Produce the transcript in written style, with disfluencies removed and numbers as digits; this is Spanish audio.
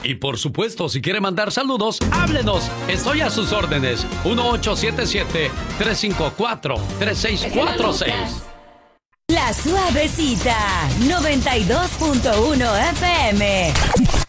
Y por supuesto, si quiere mandar saludos, háblenos. Estoy a sus órdenes. 1877-354-3646. La Suavecita, 92.1 FM.